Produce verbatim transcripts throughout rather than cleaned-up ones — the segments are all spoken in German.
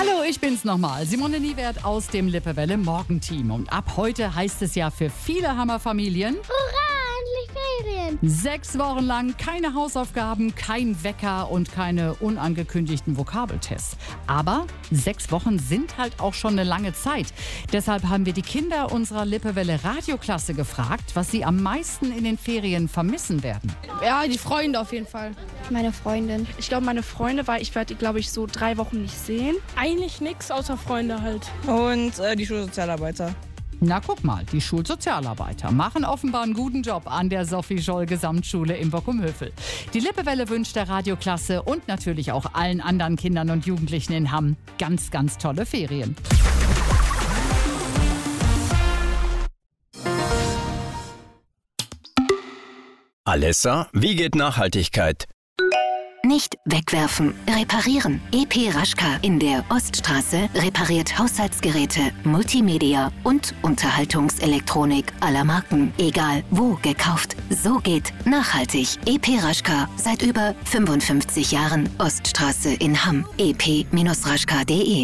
Hallo, ich bin's nochmal, Simone Niewert aus dem Lippewelle Morgenteam. Und ab heute heißt es ja für viele Hammerfamilien: Hurra, endlich Ferien! Sechs Wochen lang keine Hausaufgaben, kein Wecker und keine unangekündigten Vokabeltests. Aber sechs Wochen sind halt auch schon eine lange Zeit. Deshalb haben wir die Kinder unserer Lippewelle Radioklasse gefragt, was sie am meisten in den Ferien vermissen werden. Ja, die Freunde auf jeden Fall. Meine Freundin. Ich glaube, meine Freunde, weil ich werde die, glaube ich, so drei Wochen nicht sehen. Eigentlich nichts außer Freunde halt. Und äh, die Schulsozialarbeiter. Na guck mal, die Schulsozialarbeiter machen offenbar einen guten Job an der Sophie-Scholl-Gesamtschule in Bockumhövel. Die Lippewelle wünscht der Radioklasse und natürlich auch allen anderen Kindern und Jugendlichen in Hamm ganz, ganz tolle Ferien. Alessa, wie geht Nachhaltigkeit? Nicht wegwerfen, reparieren. E P Raschka in der Oststraße repariert Haushaltsgeräte, Multimedia und Unterhaltungselektronik aller Marken. Egal wo gekauft. So geht nachhaltig. E P Raschka seit über fünfundfünfzig Jahren Oststraße in Hamm. e p raschka punkt de.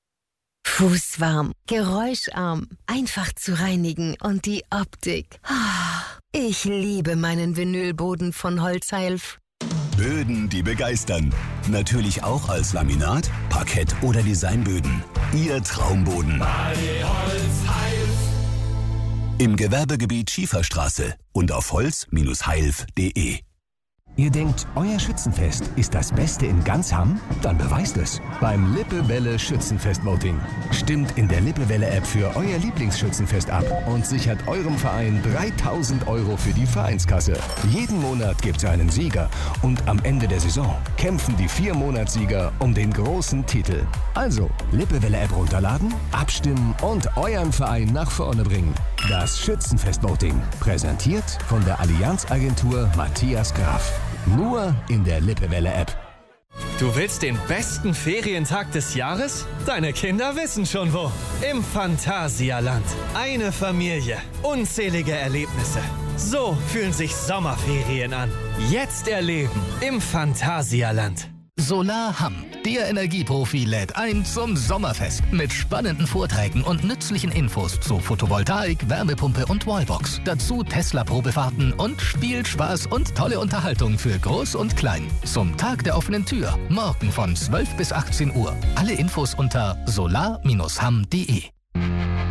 Fußwarm, geräuscharm, einfach zu reinigen und die Optik. Ich liebe meinen Vinylboden von Holzheilf. Böden, die begeistern. Natürlich auch als Laminat, Parkett oder Designböden. Ihr Traumboden. Holzheilf. Im Gewerbegebiet Schieferstraße und auf holz Bindestrich heilf punkt de. Ihr denkt, euer Schützenfest ist das Beste in ganz Hamm? Dann beweist es beim Lippewelle Schützenfest-Voting. Stimmt in der Lippewelle-App für euer Lieblingsschützenfest ab und sichert eurem Verein dreitausend Euro für die Vereinskasse. Jeden Monat gibt's einen Sieger und am Ende der Saison kämpfen die vier Monatssieger um den großen Titel. Also, Lippewelle-App runterladen, abstimmen und euren Verein nach vorne bringen. Das Schützenfest-Voting, präsentiert von der Allianz-Agentur Matthias Graf. Nur in der Lippewelle-App. Du willst den besten Ferientag des Jahres? Deine Kinder wissen schon wo. Im Phantasialand. Eine Familie. Unzählige Erlebnisse. So fühlen sich Sommerferien an. Jetzt erleben im Phantasialand. Solar Hamm, der Energieprofi, lädt ein zum Sommerfest mit spannenden Vorträgen und nützlichen Infos zu Photovoltaik, Wärmepumpe und Wallbox. Dazu Tesla-Probefahrten und Spielspaß und tolle Unterhaltung für Groß und Klein. Zum Tag der offenen Tür, morgen von zwölf bis achtzehn Uhr. Alle Infos unter solar Bindestrich hamm punkt de.